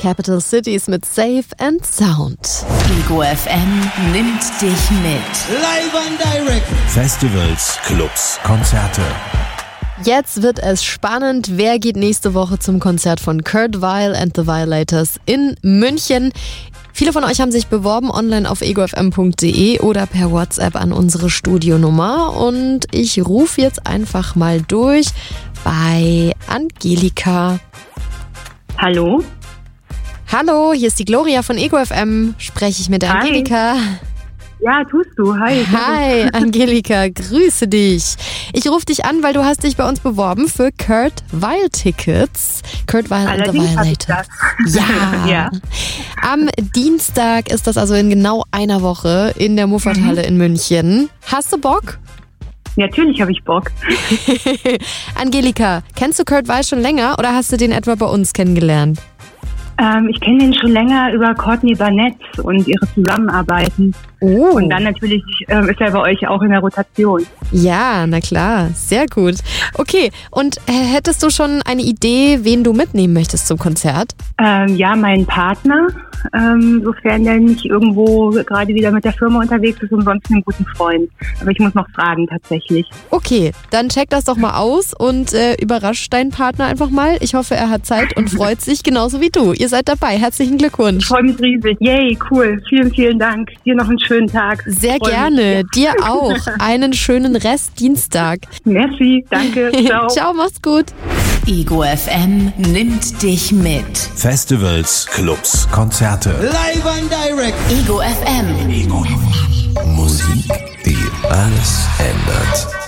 Capital Cities mit Safe and Sound. Ego FM nimmt dich mit. Live and direct. Festivals, Clubs, Konzerte. Jetzt wird es spannend. Wer geht nächste Woche zum Konzert von Kurt Vile and the Violators in München? Viele von euch haben sich beworben online auf egofm.de oder per WhatsApp an unsere Studionummer. Und ich rufe jetzt einfach mal durch bei Angelika. Hallo? Hallo, hier ist die Gloria von EgoFM. Spreche ich mit der Angelika? Ja, tust du. Hi. Hi, Angelika, grüße dich. Ich rufe dich an, weil du hast dich bei uns beworben für Kurt Vile Tickets. Kurt Vile and the Violators. Ja. Am Dienstag ist das also in genau einer Woche in der Muffathalle in München. Hast du Bock? Natürlich habe ich Bock. Angelika, kennst du Kurt Vile schon länger oder hast du den etwa bei uns kennengelernt? Ich kenne ihn schon länger über Courtney Barnett und ihre Zusammenarbeiten. Oh. Und dann natürlich ist er bei euch auch in der Rotation. Ja, na klar, sehr gut. Okay, und hättest du schon eine Idee, wen du mitnehmen möchtest zum Konzert? Ja, mein Partner, sofern der nicht irgendwo gerade wieder mit der Firma unterwegs ist und sonst einen guten Freund. Aber ich muss noch fragen tatsächlich. Okay, dann check das doch mal aus und überrasch deinen Partner einfach mal. Ich hoffe, er hat Zeit und freut sich genauso wie du. Ihr seid dabei. Herzlichen Glückwunsch. Ich freue mich riesig. Yay, cool. Vielen, vielen Dank. Dir noch einen schönen Tag. Sehr gerne. Dir auch. Einen schönen Restdienstag. Merci. Danke. Ciao. Ciao, mach's gut. Ego FM nimmt dich mit. Festivals, Clubs, Konzerte. Live and direct. Ego FM. Musik, die alles ändert.